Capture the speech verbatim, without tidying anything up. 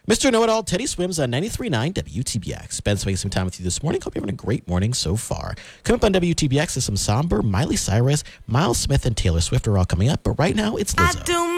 Mister Know-It-All, Teddy Swims on ninety-three point nine W T B X. Ben spending some time with you this morning. Hope you're having a great morning so far. Coming up on W T B X is some somber. Miley Cyrus, Miles Smith, and Taylor Swift are all coming up. But right now, it's Lizzo. I do